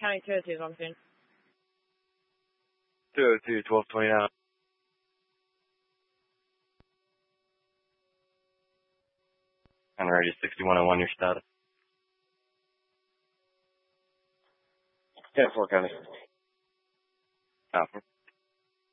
County 202 is on soon. 202, 1229. On radio 6101, your status. 10-4 County. Alpha.